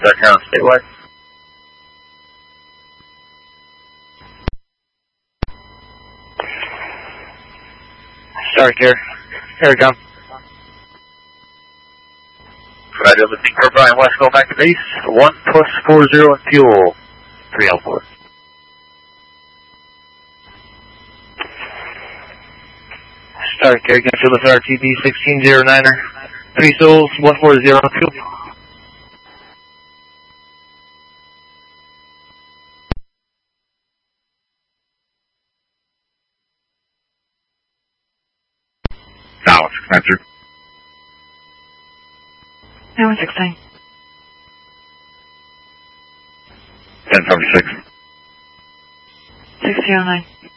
Start here on statewide. Start here. Here we go. Radio lifting for Brian West, going back to base. 1+40 and fuel. 3L4. Start here again, fuel this RTB 1609er. 3 souls, 140 on fuel. Dallas, answer. 9169. 1076. 609.